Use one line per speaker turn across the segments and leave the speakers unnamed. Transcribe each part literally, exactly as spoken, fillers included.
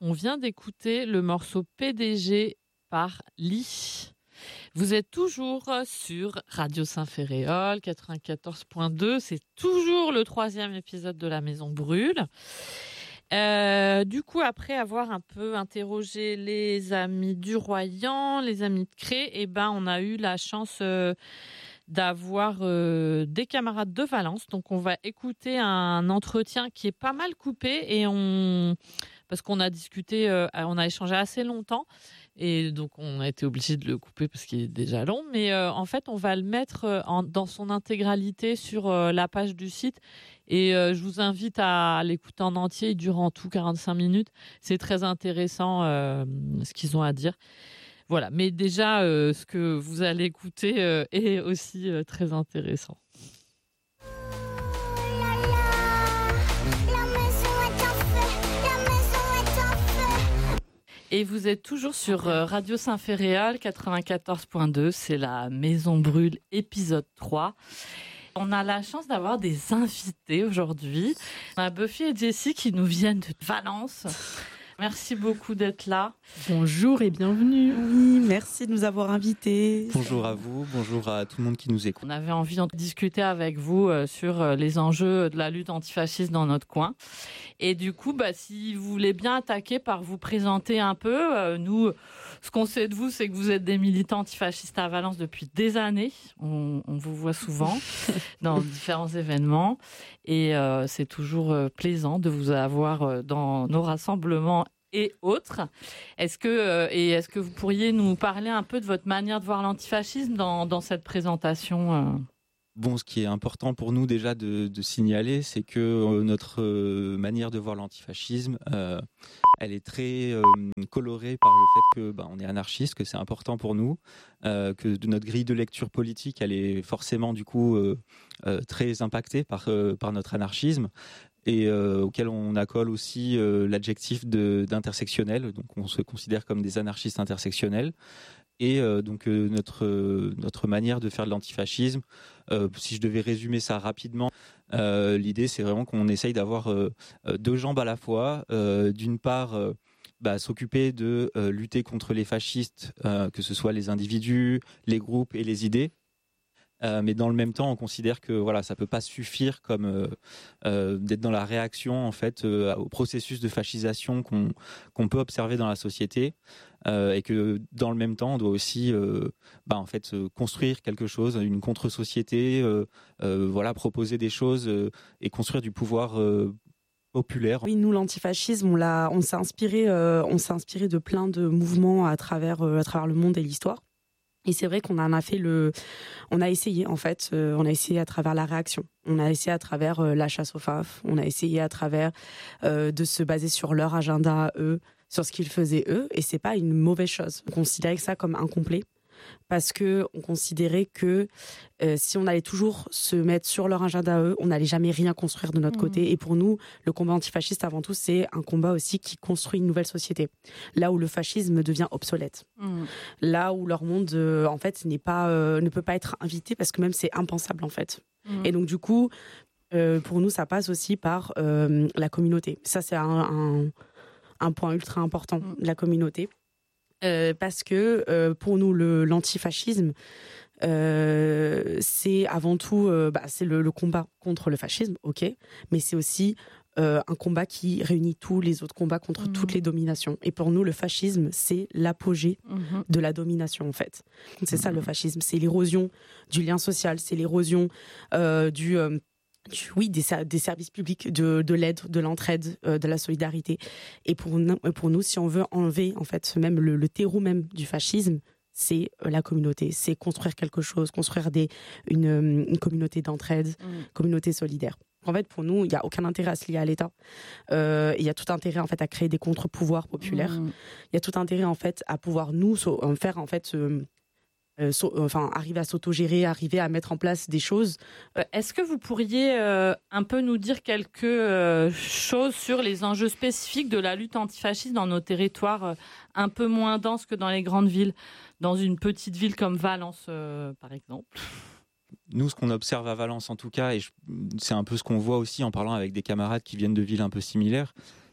On vient d'écouter le morceau P D G par Lee. Vous êtes toujours sur Radio Saint-Ferréol, quatre-vingt-quatorze point deux. C'est toujours le troisième épisode de La Maison Brûle. Euh, du coup, après avoir un peu interrogé les amis du Royan, les amis de Cré, eh ben, on a eu la chance euh, d'avoir euh, des camarades de Valence. Donc, on va écouter un entretien qui est pas mal coupé et on... parce qu'on a discuté, euh, on a échangé assez longtemps. Et donc, on a été obligé de le couper parce qu'il est déjà long. Mais euh, en fait, on va le mettre euh, en, dans son intégralité sur euh, la page du site. Et euh, je vous invite à l'écouter en entier. Il dure en tout quarante-cinq minutes. C'est très intéressant euh, ce qu'ils ont à dire. Voilà. Mais déjà, euh, ce que vous allez écouter euh, est aussi euh, très intéressant. Et vous êtes toujours sur Radio Saint-Ferréol, quatre-vingt-quatorze point deux. C'est La Maison Brûle, épisode trois. On a la chance d'avoir des invités aujourd'hui. On a Buffy et Jessie qui nous viennent de Valence. Merci beaucoup d'être là.
Bonjour et bienvenue.
Oui, merci de nous avoir invités.
Bonjour à vous, bonjour à tout le monde qui nous écoute.
On avait envie de discuter avec vous sur les enjeux de la lutte antifasciste dans notre coin. Et du coup, bah, si vous voulez bien attaquer par vous présenter un peu, euh, nous, ce qu'on sait de vous, c'est que vous êtes des militants antifascistes à Valence depuis des années. On, on vous voit souvent dans différents événements. Et euh, c'est toujours euh, plaisant de vous avoir euh, dans nos rassemblements et autres. Est-ce que, euh, et est-ce que vous pourriez nous parler un peu de votre manière de voir l'antifascisme dans, dans cette présentation euh
Bon, ce qui est important pour nous déjà de, de signaler, c'est que euh, notre euh, manière de voir l'antifascisme, euh, elle est très euh, colorée par le fait que bah, on est anarchiste, que c'est important pour nous, euh, que de notre grille de lecture politique, elle est forcément du coup euh, euh, très impactée par euh, par notre anarchisme. Et euh, auquel on accole aussi euh, l'adjectif de, d'intersectionnel, donc on se considère comme des anarchistes intersectionnels. Et euh, donc euh, notre euh, notre manière de faire de l'antifascisme, euh, si je devais résumer ça rapidement, euh, l'idée c'est vraiment qu'on essaye d'avoir euh, deux jambes à la fois. Euh, d'une part, euh, bah, s'occuper de euh, lutter contre les fascistes, euh, que ce soit les individus, les groupes et les idées. Euh, mais dans le même temps, on considère que voilà, ça peut pas suffire comme euh, euh, d'être dans la réaction en fait euh, au processus de fascisation qu'on qu'on peut observer dans la société, euh, et que dans le même temps, on doit aussi euh, bah, en fait euh, construire quelque chose, une contre-société, euh, euh, voilà, proposer des choses euh, et construire du pouvoir euh, populaire.
Oui, nous l'antifascisme, on l'a, on s'est inspiré, euh, on s'est inspiré de plein de mouvements à travers euh, à travers le monde et l'histoire. Et c'est vrai qu'on en a fait le, on a essayé en fait, euh, on a essayé à travers la réaction, on a essayé à travers euh, la chasse aux F A F, on a essayé à travers euh, de se baser sur leur agenda à eux, sur ce qu'ils faisaient eux, et c'est pas une mauvaise chose. On considérait ça comme incomplet parce que on considérait que euh, si on allait toujours se mettre sur leur agenda à eux, on n'allait jamais rien construire de notre mmh. côté. Et pour nous, le combat antifasciste avant tout, c'est un combat aussi qui construit une nouvelle société. Là où le fascisme devient obsolète, mmh. là où leur monde, euh, en fait, n'est pas, euh, ne peut pas être invité parce que même c'est impensable en fait. Mmh. Et donc du coup, euh, pour nous, ça passe aussi par euh, la communauté. Ça, c'est un, un, un point ultra important, mmh. la communauté. Euh, parce que euh, pour nous le, l'antifascisme euh, c'est avant tout euh, bah, c'est le, le combat contre le fascisme, ok, mais c'est aussi euh, un combat qui réunit tous les autres combats contre mmh. toutes les dominations. Et pour nous le fascisme c'est l'apogée mmh. de la domination en fait. C'est mmh. ça le fascisme, c'est l'érosion du lien social, c'est l'érosion euh, du euh, oui, des, des services publics, de, de l'aide, de l'entraide, euh, de la solidarité. Et pour, pour nous, si on veut enlever en fait même le, le terreau même du fascisme, c'est la communauté, c'est construire quelque chose, construire des, une, une communauté d'entraide, mmh. communauté solidaire. En fait, pour nous, il n'y a aucun intérêt à se lier à l'État. Euh, il y a tout intérêt en fait à créer des contre-pouvoirs populaires. Mmh. Il y a tout intérêt en fait à pouvoir nous so- faire en fait euh, Euh, so, enfin, arriver à s'autogérer, arriver à mettre en place des choses.
Euh, est-ce que vous pourriez euh, un peu nous dire quelque euh, chose sur les enjeux spécifiques de la lutte antifasciste dans nos territoires euh, un peu moins denses que dans les grandes villes, dans une petite ville comme Valence, euh, par exemple?
Nous, ce qu'on observe à Valence, en tout cas, et je, c'est un peu ce qu'on voit aussi en parlant avec des camarades qui viennent de villes un peu similaires,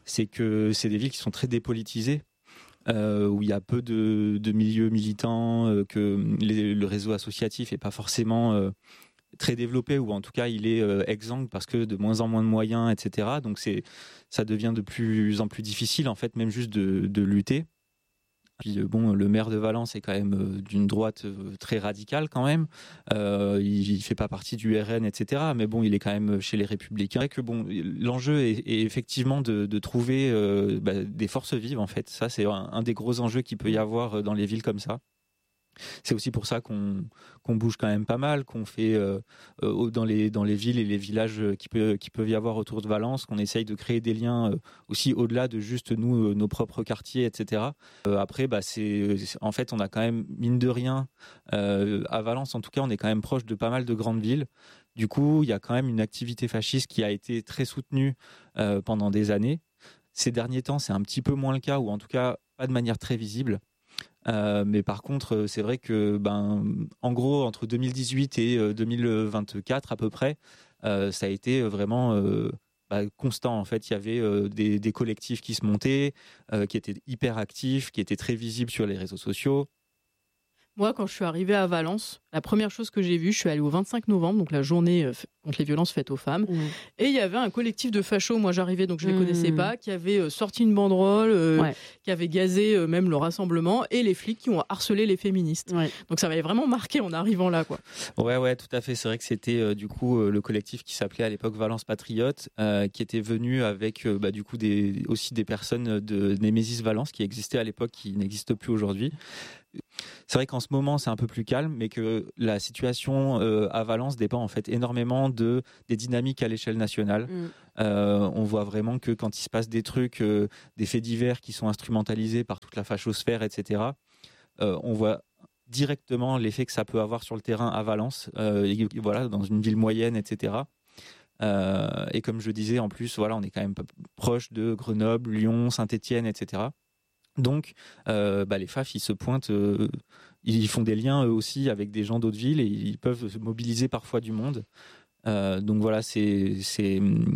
c'est que c'est des villes qui sont très dépolitisées. Euh, où il y a peu de, de milieux militants, euh, que les, le réseau associatif n'est pas forcément euh, très développé, ou en tout cas il est euh, exsangue parce que de moins en moins de moyens, et cetera. Donc c'est, ça devient de plus en plus difficile en fait, même juste de, de lutter. Puis bon, le maire de Valence est quand même euh, d'une droite euh, très radicale quand même. Euh, il, il fait pas partie du R N, et cetera. Mais bon, il est quand même chez les Républicains. Et que bon, l'enjeu est, est effectivement de, de trouver euh, bah, des forces vives en fait. Ça, c'est un, un des gros enjeux qu'il peut y avoir dans les villes comme ça. C'est aussi pour ça qu'on, qu'on bouge quand même pas mal, qu'on fait euh, euh, dans, les, dans les villes et les villages qui, peut, qui peuvent y avoir autour de Valence, qu'on essaye de créer des liens euh, aussi au-delà de juste nous, euh, nos propres quartiers, et cetera. Euh, après, bah, c'est, en fait, on a quand même, mine de rien, euh, à Valence en tout cas, on est quand même proche de pas mal de grandes villes. Du coup, il y a quand même une activité fasciste qui a été très soutenue euh, pendant des années. Ces derniers temps, c'est un petit peu moins le cas, ou en tout cas pas de manière très visible. Euh, mais par contre, c'est vrai que, ben, en gros, entre deux mille dix-huit et deux mille vingt-quatre à peu près, euh, ça a été vraiment euh, bah, constant. En fait, il y avait euh, des, des collectifs qui se montaient, euh, qui étaient hyper actifs, qui étaient très visibles sur les réseaux sociaux.
Moi, quand je suis arrivée à Valence, la première chose que j'ai vue, je suis allée au vingt-cinq novembre, donc la journée euh, contre les violences faites aux femmes. Mmh. Et il y avait un collectif de fachos, moi j'arrivais, donc je ne les mmh. connaissais pas, qui avait euh, sorti une banderole, euh, ouais. qui avait gazé euh, même le rassemblement, et les flics qui ont harcelé les féministes. Ouais. Donc ça m'avait vraiment marqué en arrivant là, quoi.
Ouais, ouais, tout à fait. C'est vrai que c'était euh, du coup euh, le collectif qui s'appelait à l'époque Valence Patriote, euh, qui était venu avec euh, bah, du coup des, aussi des personnes de Némésis Valence qui existaient à l'époque, qui n'existent plus aujourd'hui. C'est vrai qu'en ce moment c'est un peu plus calme, mais que la situation euh, à Valence dépend en fait énormément de des dynamiques à l'échelle nationale. Mmh. Euh, on voit vraiment que quand il se passe des trucs, euh, des faits divers qui sont instrumentalisés par toute la fachosphère, et cetera. Euh, on voit directement l'effet que ça peut avoir sur le terrain à Valence, euh, et, voilà, dans une ville moyenne, et cetera. Euh, et comme je disais, en plus, voilà, on est quand même proche de Grenoble, Lyon, Saint-Étienne, et cetera. Donc, euh, bah, les F A F, ils se pointent, euh, ils font des liens eux aussi avec des gens d'autres villes et ils peuvent mobiliser parfois du monde. Euh, donc voilà, c'est, c'est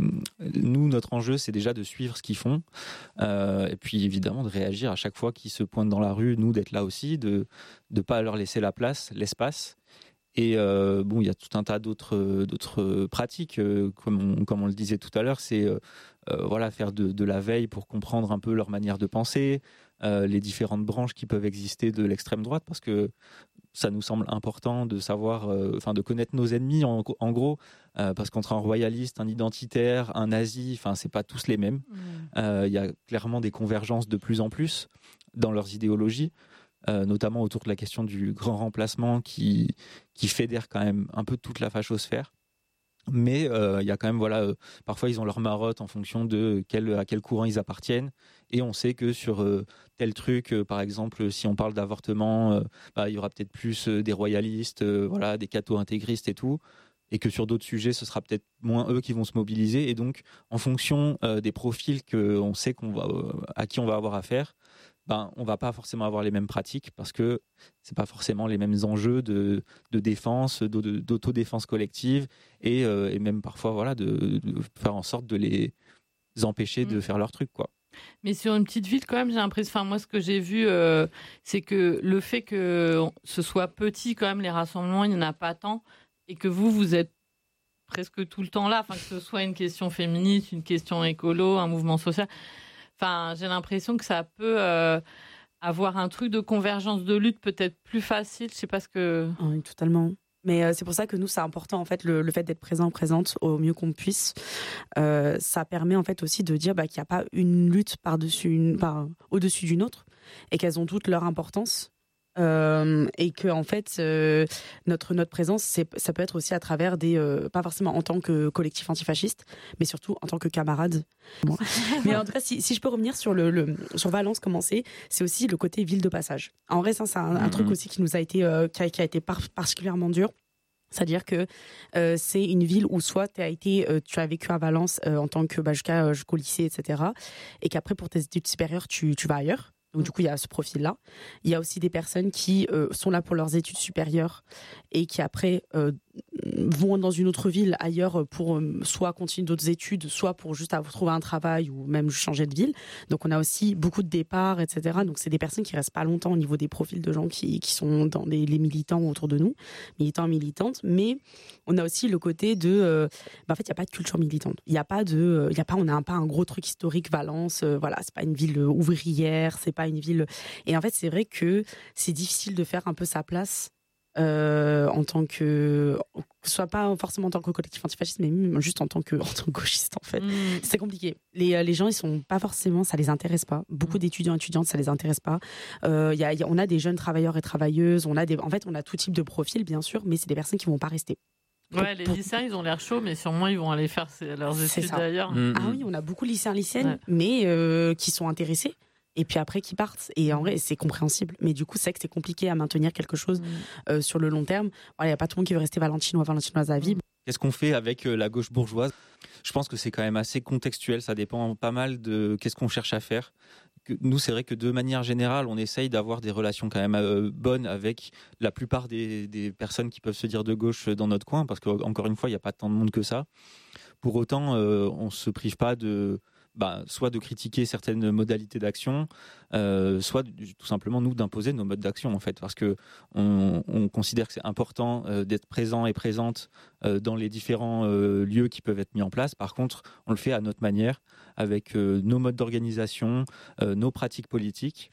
nous, notre enjeu, c'est déjà de suivre ce qu'ils font euh, et puis évidemment de réagir à chaque fois qu'ils se pointent dans la rue, nous d'être là aussi, de ne pas leur laisser la place, l'espace. Et euh, bon, il y a tout un tas d'autres, d'autres pratiques, euh, comme, on, comme on le disait tout à l'heure, c'est euh, euh, voilà, faire de, de la veille pour comprendre un peu leur manière de penser, euh, les différentes branches qui peuvent exister de l'extrême droite, parce que ça nous semble important de savoir, enfin euh, de connaître nos ennemis en, en gros, euh, parce qu'entre un royaliste, un identitaire, un nazi, enfin c'est pas tous les mêmes. Il mmh. euh, y a clairement des convergences de plus en plus dans leurs idéologies. Euh, notamment autour de la question du grand remplacement qui, qui fédère quand même un peu toute la fachosphère. Mais il euh, y a quand même, voilà, euh, parfois ils ont leur marotte en fonction de quel, à quel courant ils appartiennent. Et on sait que sur euh, tel truc, euh, par exemple, si on parle d'avortement, euh, bah, il y aura peut-être plus euh, des royalistes, euh, voilà, des catho-intégristes et tout. Et que sur d'autres sujets, ce sera peut-être moins eux qui vont se mobiliser. Et donc, en fonction euh, des profils qu'on sait qu'on va, euh, à qui on va avoir affaire, ben, on ne va pas forcément avoir les mêmes pratiques parce que ce n'est pas forcément les mêmes enjeux de, de défense, d'autodéfense collective et, euh, et même parfois voilà, de, de faire en sorte de les empêcher mmh. de faire leur truc, quoi.
Mais sur une petite ville, quand même, j'ai l'impression, enfin, moi, ce que j'ai vu, euh, c'est que le fait que ce soit petit, quand même, les rassemblements, il n'y en a pas tant et que vous, vous êtes presque tout le temps là, enfin, que ce soit une question féministe, une question écolo, un mouvement social. Enfin, j'ai l'impression que ça peut euh, avoir un truc de convergence de lutte peut-être plus facile. Je sais pas ce que.
Oui, totalement. Mais euh, c'est pour ça que nous, c'est important en fait le, le fait d'être présent, présente au mieux qu'on puisse. Euh, ça permet en fait aussi de dire bah, qu'il n'y a pas une lutte par-dessus, une, par au-dessus d'une autre, et qu'elles ont toutes leur importance. Euh, et que en fait euh, notre notre présence c'est, ça peut être aussi à travers des euh, pas forcément en tant que collectif antifasciste mais surtout en tant que camarade. Bon. Mais en tout cas si, si je peux revenir sur le, le sur Valence comment c'est c'est aussi le côté ville de passage. En vrai ça c'est un, un truc aussi qui nous a été euh, qui, a, qui a été par, particulièrement dur. C'est-à-dire que euh, c'est une ville où soit tu as été, euh, tu as vécu à Valence euh, en tant que bah, jusqu'à, jusqu'au lycée, et cetera. Et qu'après pour tes études supérieures tu tu vas ailleurs. Donc du coup, il y a ce profil-là. Il y a aussi des personnes qui euh, sont là pour leurs études supérieures et qui après euh, vont dans une autre ville ailleurs pour euh, soit continuer d'autres études, soit pour juste avoir, trouver un travail ou même changer de ville. Donc on a aussi beaucoup de départs, et cetera. Donc c'est des personnes qui restent pas longtemps au niveau des profils de gens qui, qui sont dans les, les militants autour de nous, militants et militantes. Mais on a aussi le côté de, euh, bah en fait il y a pas de culture militante. Il y a pas de, il y a pas, on n'a pas un gros truc historique Valence. Euh, voilà, c'est pas une ville ouvrière, c'est pas une ville. Et en fait c'est vrai que c'est difficile de faire un peu sa place. Euh, en tant que, soit pas forcément en tant que collectif antifasciste, mais même juste en tant que, en tant que gauchiste en fait. Mmh. C'est compliqué. Les, les gens ils sont pas forcément, ça les intéresse pas. Beaucoup mmh. d'étudiants et étudiantes ça les intéresse pas. Euh, y a, y a, on a des jeunes travailleurs et travailleuses, on a des, en fait on a tout type de profil bien sûr, mais c'est des personnes qui vont pas rester.
Ouais, les lycéens, ils ont l'air chauds, mais sûrement ils vont aller faire leurs études d'ailleurs.
Mmh. Ah oui, on a beaucoup de lycéens, lycéennes, ouais. mais euh, qui sont intéressés. Et puis après, qui partent. Et en vrai, c'est compréhensible. Mais du coup, c'est que c'est compliqué à maintenir quelque chose mmh. euh, sur le long terme. Il voilà, n'y a pas tout le monde qui veut rester valentinois, valentinoise à vie.
Qu'est-ce qu'on fait avec euh, la gauche bourgeoise ? Je pense que c'est quand même assez contextuel. Ça dépend pas mal de qu'est-ce qu'on cherche à faire. Que, nous, c'est vrai que de manière générale, on essaye d'avoir des relations quand même euh, bonnes avec la plupart des, des personnes qui peuvent se dire de gauche dans notre coin. Parce qu'encore une fois, il n'y a pas tant de monde que ça. Pour autant, euh, on ne se prive pas de... Bah, soit de critiquer certaines modalités d'action, euh, soit tout simplement nous d'imposer nos modes d'action en fait, parce que on, on considère que c'est important euh, d'être présent et présente euh, dans les différents euh, lieux qui peuvent être mis en place. Par contre, on le fait à notre manière, avec euh, nos modes d'organisation, euh, nos pratiques politiques.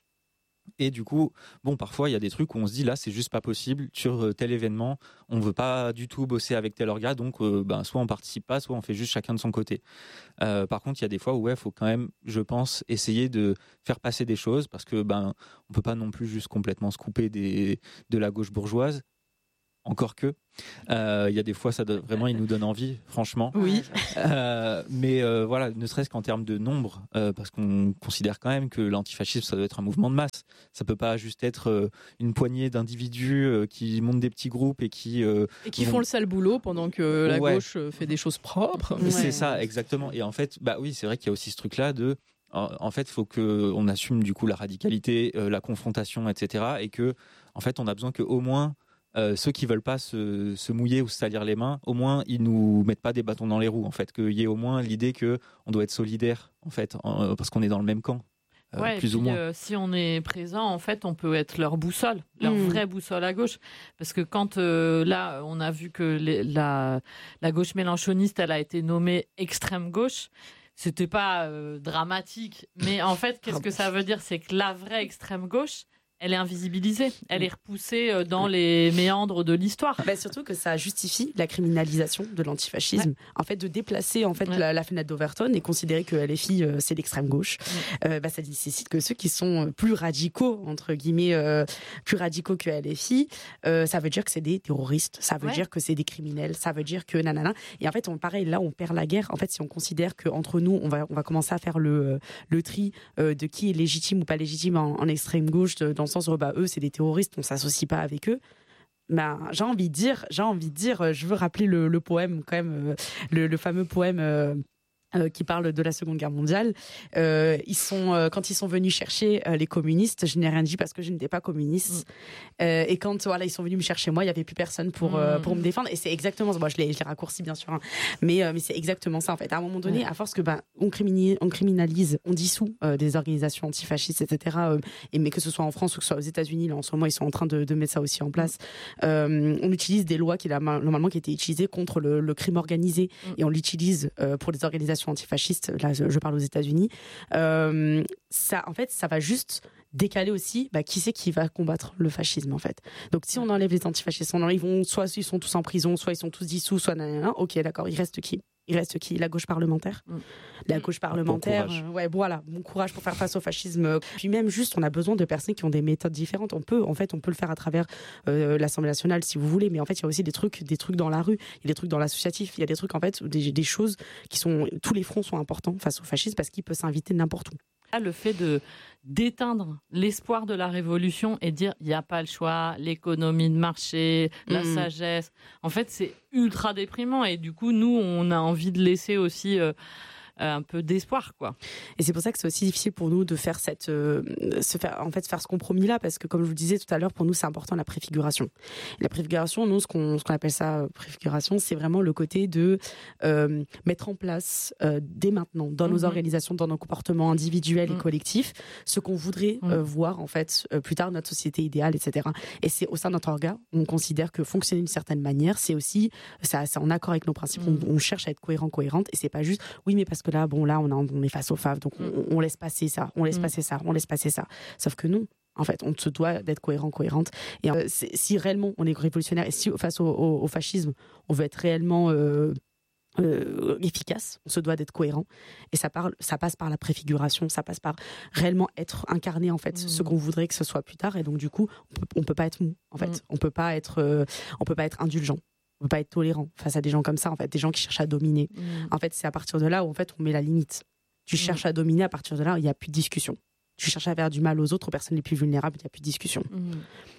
Et du coup, bon, parfois il y a des trucs où on se dit là c'est juste pas possible sur tel événement, on veut pas du tout bosser avec tel organe, donc euh, ben, soit on participe pas, soit on fait juste chacun de son côté. Euh, par contre, il y a des fois où ouais, faut quand même, je pense, essayer de faire passer des choses parce que ben on peut pas non plus juste complètement se couper des, de la gauche bourgeoise. Encore que, il euh, y a des fois, ça donne, vraiment, il nous donne envie, franchement.
Oui.
Euh, mais euh, voilà, ne serait-ce qu'en termes de nombre, euh, parce qu'on considère quand même que l'antifascisme, ça doit être un mouvement de masse. Ça peut pas juste être euh, une poignée d'individus euh, qui montent des petits groupes et qui euh,
et qui vont... font le sale boulot pendant que la ouais. gauche fait des choses propres.
Ouais. C'est ça, exactement. Et en fait, bah oui, c'est vrai qu'il y a aussi ce truc-là de. En fait, il faut qu'on assume du coup la radicalité, euh, la confrontation, et cetera. Et que, en fait, on a besoin que au moins. Euh, ceux qui veulent pas se, se mouiller ou se salir les mains, au moins ils nous mettent pas des bâtons dans les roues en fait, qu'il y ait au moins l'idée que on doit être solidaire en fait, en, parce qu'on est dans le même camp. Euh,
ouais,
plus
et puis,
ou moins.
Euh, si on est présent, en fait, on peut être leur boussole, leur mmh. vraie boussole à gauche. Parce que quand, euh, là, on a vu que les, la, la gauche mélenchoniste, elle a été nommée extrême gauche, c'était pas euh, dramatique. Mais en fait, qu'est-ce que ça veut dire ? C'est que la vraie extrême gauche, elle est invisibilisée, elle est repoussée dans les méandres de l'histoire.
Bah surtout que ça justifie la criminalisation de l'antifascisme. Ouais. En fait, de déplacer en fait ouais. la, la fenêtre d'Overton et considérer que L F I euh, c'est l'extrême gauche, ouais. euh, bah, ça nécessite que ceux qui sont plus radicaux entre guillemets, euh, plus radicaux que L F I, euh, ça veut dire que c'est des terroristes, ça veut ouais. dire que c'est des criminels, ça veut dire que nanana. Et en fait, on pareil là, on perd la guerre. En fait, si on considère que entre nous, on va on va commencer à faire le le tri euh, de qui est légitime ou pas légitime en, en extrême gauche, de, dans sens où bah, eux c'est des terroristes, on s'associe pas avec eux. Ben, j'ai envie de dire, j'ai envie de dire, je veux rappeler le, le poème quand même, euh, le, le fameux poème euh, euh, qui parle de la Seconde Guerre mondiale. Euh, ils sont, euh, quand ils sont venus chercher euh, les communistes, je n'ai rien dit parce que je n'étais pas communiste. Mmh. Euh, et quand voilà, ils sont venus me chercher moi, il y avait plus personne pour euh, pour me défendre. Et c'est exactement ça. Bon, je l'ai, je l'ai raccourci bien sûr, hein. mais euh, mais c'est exactement ça en fait. À un moment donné, mmh. à force que ben on criminalise, on criminalise, on dissout euh, des organisations antifascistes, et cetera. Euh, et mais que ce soit en France ou que ce soit aux États-Unis, là en ce moment ils sont en train de, de mettre ça aussi en place. Mmh. Euh, on utilise des lois qui là, normalement qui étaient utilisées contre le, le crime organisé mmh. et on l'utilise euh, pour les organisations antifascistes, là je parle aux États-Unis, euh, ça en fait ça va juste décaler aussi bah, qui c'est qui va combattre le fascisme en fait. Donc si on enlève les antifascistes, on enlève, ils vont, soit ils sont tous en prison, soit ils sont tous dissous, soit nanana, ok d'accord, il reste qui ? Il reste qui ? La gauche parlementaire. Mmh. La gauche parlementaire, bon euh, ouais, voilà, bon courage pour faire face au fascisme. Puis même juste, on a besoin de personnes qui ont des méthodes différentes. On peut, en fait, on peut le faire à travers euh, l'Assemblée nationale, si vous voulez. Mais en fait, il y a aussi des trucs, des trucs dans la rue, il y a des trucs dans l'associatif, il y a des trucs en fait, des, des choses qui sont, tous les fronts sont importants face au fascisme parce qu'il peut s'inviter n'importe où.
Le fait de d'éteindre l'espoir de la révolution et dire il n'y a pas le choix, l'économie de marché, la mmh. sagesse. En fait, c'est ultra déprimant et du coup, nous, on a envie de laisser aussi euh, euh, un peu d'espoir, quoi.
Et c'est pour ça que c'est aussi difficile pour nous de faire cette, euh, se faire, en fait, faire ce compromis-là, parce que comme je vous le disais tout à l'heure, pour nous, c'est important la préfiguration. La préfiguration, nous, ce qu'on, ce qu'on appelle ça préfiguration, c'est vraiment le côté de euh, mettre en place euh, dès maintenant, dans nos mmh. organisations, dans nos comportements individuels mmh. et collectifs, ce qu'on voudrait mmh. euh, voir, en fait, euh, plus tard, notre société idéale, et cetera. Et c'est au sein de notre organe, on considère que fonctionner d'une certaine manière, c'est aussi, ça, c'est en accord avec nos principes. Mmh. On, on cherche à être cohérent, cohérente, et c'est pas juste, oui, mais parce que là, bon, là, on, a, on est face au F A V, donc mmh. on, on laisse passer ça, on laisse mmh. passer ça, on laisse passer ça. Sauf que non. En fait, on se doit d'être cohérent, cohérente. Et euh, si réellement on est révolutionnaire et si face au, au, au fascisme, on veut être réellement euh, euh, efficace, on se doit d'être cohérent. Et ça, parle, ça passe par la préfiguration, ça passe par réellement être incarné, en fait, mmh. ce qu'on voudrait que ce soit plus tard. Et donc, du coup, on peut, on peut pas être mou, en fait. Mmh. On peut pas être, euh, on peut pas être indulgent. On peut pas être tolérant face à des gens comme ça, en fait, des gens qui cherchent à dominer. Mmh. En fait, c'est à partir de là où, en fait, on met la limite. Tu mmh. cherches à dominer, à partir de là, il n'y a plus de discussion. Tu cherches à faire du mal aux autres, aux personnes les plus vulnérables, il n'y a plus de discussion. Mmh.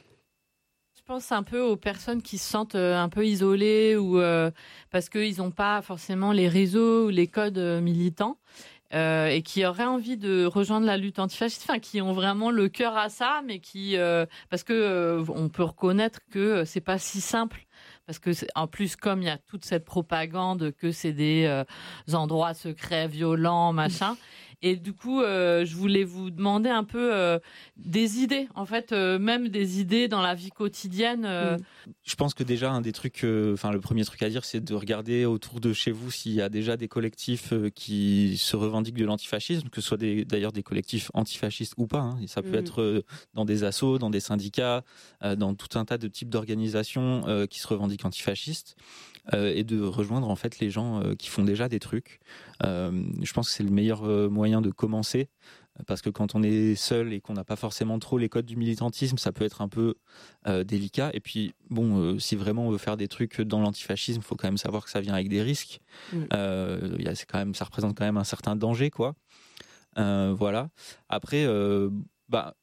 Je pense un peu aux personnes qui se sentent un peu isolées ou euh, parce qu'ils n'ont pas forcément les réseaux ou les codes militants euh, et qui auraient envie de rejoindre la lutte antifasciste, enfin qui ont vraiment le cœur à ça, mais qui euh, parce que euh, on peut reconnaître que c'est pas si simple. Parce que en plus, comme il y a toute cette propagande que c'est des euh, endroits secrets, violents, machin. Et du coup, euh, je voulais vous demander un peu euh, des idées, en fait, euh, même des idées dans la vie quotidienne. Euh...
Je pense que déjà, un des trucs, enfin, euh, le premier truc à dire, c'est de regarder autour de chez vous s'il y a déjà des collectifs euh, qui se revendiquent de l'antifascisme, que ce soit des, d'ailleurs des collectifs antifascistes ou pas. Hein. Et ça peut mmh. être euh, dans des assos, dans des syndicats, euh, dans tout un tas de types d'organisations euh, qui se revendiquent antifascistes. Euh, et de rejoindre en fait les gens euh, qui font déjà des trucs. Euh, je pense que c'est le meilleur euh, moyen de commencer, parce que quand on est seul et qu'on n'a pas forcément trop les codes du militantisme, ça peut être un peu euh, délicat. Et puis bon, euh, si vraiment on veut faire des trucs dans l'antifascisme, il faut quand même savoir que ça vient avec des risques. Mmh. Euh, y a, c'est quand même, ça représente quand même un certain danger, quoi. Euh, voilà. Après, euh, bah